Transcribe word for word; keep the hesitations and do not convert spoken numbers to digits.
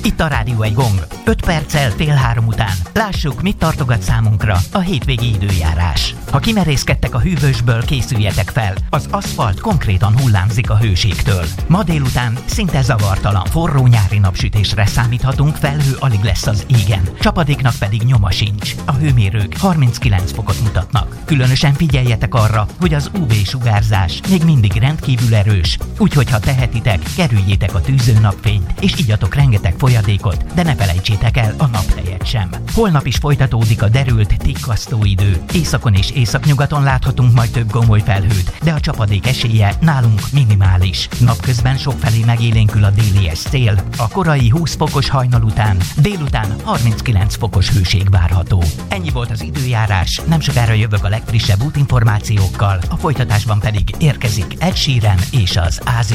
Itt a Rádió egy Gong. öt perccel fél három után. Lássuk, mit tartogat számunkra a hétvégi időjárás. Ha kimerészkedtek a hűvösből, készüljetek fel. Az aszfalt konkrétan hullámzik a hőségtől. Ma délután szinte zavartalan, forró nyári napsütésre számíthatunk, felhő alig lesz az égen. Csapadéknak pedig nyoma sincs. A hőmérők harminckilenc fokot mutatnak. Különösen figyeljetek arra, hogy az ú vé-sugárzás még mindig rendkívül erős, úgyhogy ha tehetitek, kerüljétek a tűzőnapfényt, és igyatok rengeteg folyadékot, de ne felejtsétek el a naphelyet sem. Holnap is folytatódik a derült, tikkasztó idő. Északon és északnyugaton láthatunk majd több gomoly felhőt, de a csapadék esélye nálunk minimális. Napközben sokfelé megélénkül a délies szél, a korai húsz fokos hajnal után, délután harminckilenc fokos hőség várható. Ennyi volt az időjárás, nem sokára jövök a legfrissebb útinformációkkal, a folytatásban pedig érkezik Ed Sheeran és az Ázia